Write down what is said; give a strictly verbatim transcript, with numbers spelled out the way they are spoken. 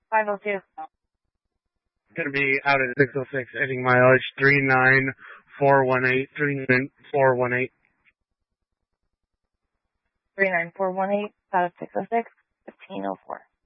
five oh two. Going to be out at six oh six, heading mileage three nine four one eight, three nine four one eight. three nine four one eight, out of six oh six, fifteen oh four.